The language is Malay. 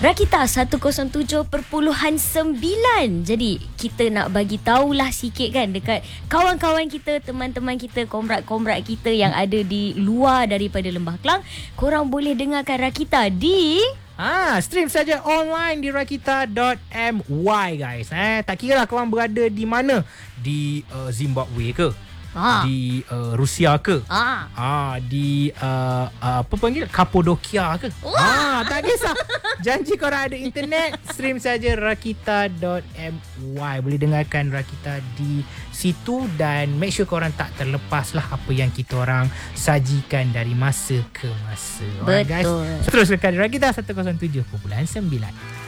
Rakita 107.9. Jadi kita nak bagi tahulah sikit kan dekat kawan-kawan kita, teman-teman kita, komrak-komrak kita yang ada di luar daripada Lembah Kelang. Korang boleh dengarkan Rakita di stream saja online di rakita.my guys. Tak kira lah korang berada di mana, di Zimbabwe ke, di Rusia ke, di apa panggil, Kapodokia ke, tak kisah. Janji korang ada internet, stream saja rakita.my. Boleh dengarkan Rakita di situ dan make sure korang tak terlepas lah apa yang kita orang sajikan dari masa ke masa. Alright guys, terus dekat Rakita 107.9.